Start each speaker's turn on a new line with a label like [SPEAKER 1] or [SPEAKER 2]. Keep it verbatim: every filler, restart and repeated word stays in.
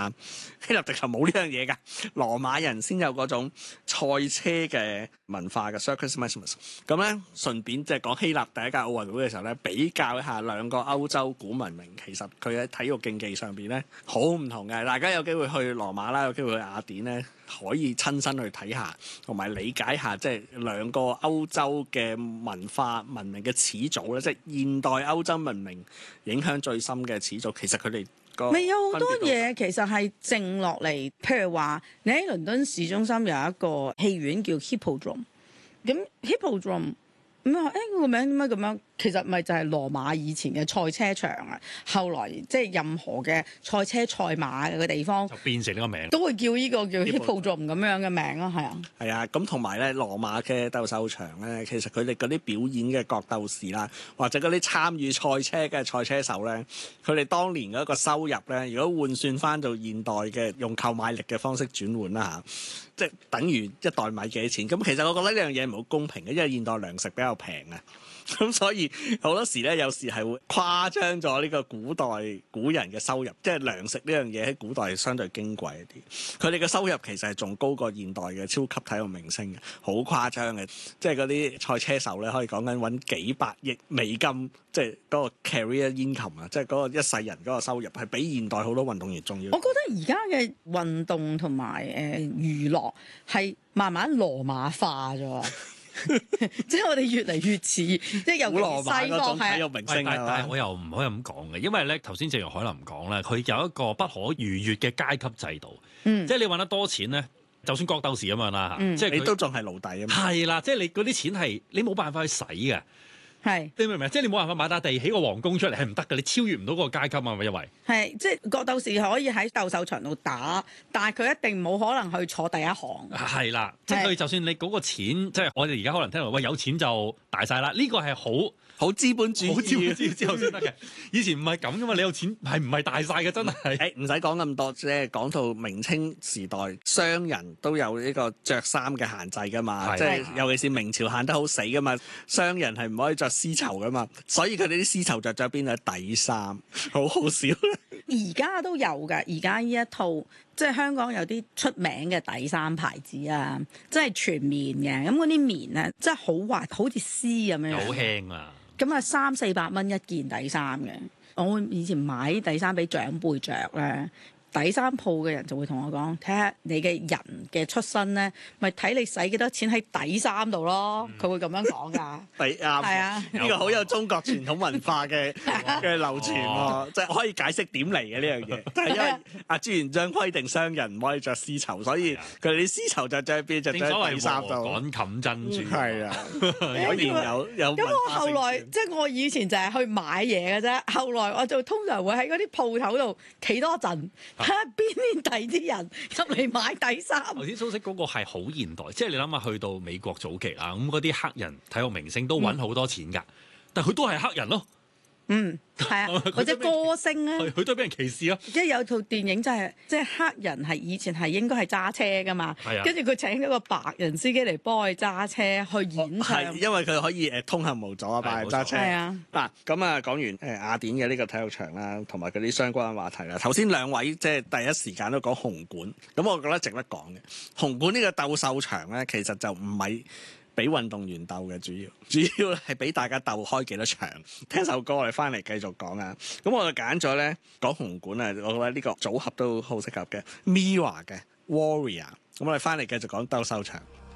[SPEAKER 1] 嘛。希臘直頭冇呢樣嘢㗎，羅馬人先有嗰種賽車嘅文化嘅 Circus Maximus。咁咧順便即係講希臘第一屆奧運會嘅時候咧，比較一下兩個歐洲古文明，其實佢喺體育競技上邊咧好唔同嘅。大家有機會去羅馬啦，有機會去雅典咧，可以親身去睇下，同埋理解下即係兩個歐洲嘅文化文明嘅始祖咧，即係現代歐洲文明影響最深嘅始祖。其實佢哋
[SPEAKER 2] 咪有好多嘢其實係靜落嚟，譬如話你喺倫敦市中心有一個戲院叫 Hippodrome， 咁 Hippodrome 咁話誒個名點解咁樣？其實咪就係羅馬以前嘅賽車場啊，後來即係任何嘅賽車賽馬嘅地方
[SPEAKER 3] 就變成呢個名，
[SPEAKER 2] 都會叫呢個叫 Hippodrome 咁樣嘅名咯，係啊。
[SPEAKER 1] 係啊，咁同埋咧羅馬嘅鬥獸場咧，其實佢哋嗰啲表演嘅角鬥士啦，或者嗰啲參與賽車嘅賽車手咧，佢哋當年嗰個收入咧，如果換算翻到現代嘅用購買力嘅方式轉換啦嚇，即係等於一袋米幾錢。咁其實我覺得呢樣嘢唔好公平嘅，因為現代糧食比較平啊。咁所以好多時咧，有時係會誇張咗呢個古代古人嘅收入，即係糧食呢樣嘢喺古代係相對矜貴一啲。佢哋嘅收入其實係仲高過現代嘅超級體育明星嘅，好誇張嘅。即係嗰啲賽車手咧，可以講緊揾幾百億美金，即係嗰個 career income 啊，即係嗰個一世人嗰個收入係比現代好多運動員重要。
[SPEAKER 2] 我覺得而家嘅運動同埋誒娛樂係慢慢羅馬化咗。即係我哋越嚟越似，即係尤其西方係啊，
[SPEAKER 3] 但係我又唔可以咁講嘅，因為咧頭先正如海林講咧，佢有一個不可逾越嘅階級制度，嗯、即係你揾得多錢咧，就算角鬥士咁樣啦嚇，嗯、即係
[SPEAKER 1] 你都仲係奴隸啊嘛，
[SPEAKER 3] 係啦，即係你嗰啲錢係你冇辦法去使嘅。
[SPEAKER 2] 係，
[SPEAKER 3] 你明唔明？即係你冇辦法買笪地起個皇宮出嚟係唔得嘅，你超越唔到嗰個階級啊嘛，因為
[SPEAKER 2] 係即係角鬥士可以喺鬥獸場度打，但係佢一定冇可能去坐第一行。
[SPEAKER 3] 係啦，即係佢就算你嗰個錢，即係我哋而家可能聽到喂有錢就大晒啦，呢個係好
[SPEAKER 1] 好資本主義，
[SPEAKER 3] 好資本主義之後先得嘅。以前唔係咁噶嘛，你有錢係唔係大晒嘅真係？
[SPEAKER 1] 誒唔使講咁多，即係講到明清時代，商人都有呢個着衫嘅限制噶嘛，即係尤其是明朝限得好死噶嘛，商人係唔可以着絲綢噶嘛，所以佢哋啲絲綢着咗邊度底衫，好好笑。
[SPEAKER 2] 而家都有㗎，而家呢一套即係香港有啲出名嘅底衫牌子啊，即係全棉嘅，咁嗰啲棉咧，即係好滑，好似絲咁樣，
[SPEAKER 3] 好輕啊！
[SPEAKER 2] 咁啊三四百蚊一件底衫嘅，我以前買底衫俾長輩着咧。底衫鋪嘅人就會同我講，睇下你嘅人嘅出身咧，咪睇你使幾多錢喺底衫度咯。佢、嗯、會咁樣講㗎。
[SPEAKER 1] 係啱，係啊，呢個好有中國傳統文化嘅嘅流傳喎，即係可以解釋點嚟嘅呢樣嘢。就係因為阿朱元璋規定商人唔可以着絲綢，所以佢哋啲絲綢就着喺邊，就着喺底衫度。
[SPEAKER 3] 趕冚珍珠。
[SPEAKER 1] 係啊，果然有有。咁
[SPEAKER 2] 我後來即係我以前就係去買嘢嘅啫，後來我就通常會喺嗰啲鋪頭度企多陣。睇下邊啲第啲人入嚟買底衫。
[SPEAKER 3] 頭先蘇軾嗰個係好現代，即係你諗下去到美國早期啦，咁嗰啲黑人體育明星都揾好多錢㗎，嗯、但係佢都係黑人咯。嗯，係啊，或者歌星啊，佢都係俾人歧視咯。即係有套電影就係、是，即係黑人係以前係應該係揸車噶嘛，跟住佢請咗個白人司機嚟幫佢揸車去演唱，
[SPEAKER 1] 係、哦、因為佢可以誒通行無阻啊，白人揸車。係啊，嗱咁啊講完誒雅典嘅呢個體育場啦，同埋嗰啲相關嘅話題啦。頭先兩位即係第一時間都講紅館，咁我覺得值得講嘅。紅館呢個鬥獸場咧，其實就唔係俾運動員鬥嘅，主要主要係俾大家鬥開幾多場。聽首歌我哋翻嚟繼續講啊。咁我就揀咗咧講紅館啊，我覺得呢個組合都好適合嘅 Mirror 嘅 Warrior。咁我哋翻嚟繼續講鬥獸場。